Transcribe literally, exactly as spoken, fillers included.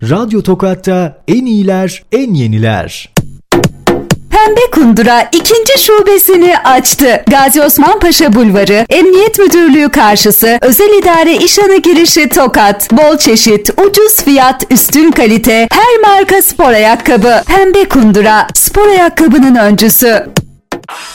Radyo Tokat'ta en iyiler, en yeniler. Pembe Kundura ikinci şubesini açtı. Gazi Osman Paşa Bulvarı, Emniyet Müdürlüğü karşısı, Özel İdare İşhanı girişi Tokat. Bol çeşit, ucuz fiyat, üstün kalite, her marka spor ayakkabı. Pembe Kundura, spor ayakkabının öncüsü.